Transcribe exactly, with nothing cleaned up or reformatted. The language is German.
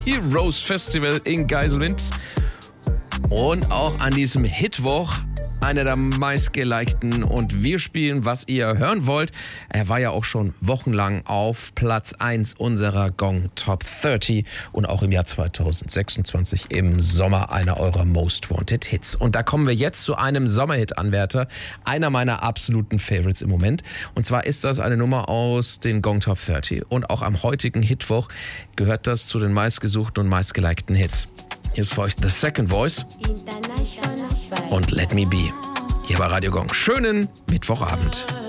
Heroes Festival in Geiselwind. Und auch an diesem Hitwoch einer der meistgelikten, und wir spielen, was ihr hören wollt. Er war ja auch schon wochenlang auf Platz eins unserer Gong Top dreißig und auch im Jahr zwanzig sechsundzwanzig im Sommer einer eurer Most Wanted Hits. Und da kommen wir jetzt zu einem Sommerhit-Anwärter, einer meiner absoluten Favorites im Moment. Und zwar ist das eine Nummer aus den Gong Top dreißig. Und auch am heutigen Hitwoch gehört das zu den meistgesuchten und meistgelikten Hits. Hier ist für euch The Second Voice und Let Me Be. Hier bei Radio Gong. Schönen Mittwochabend.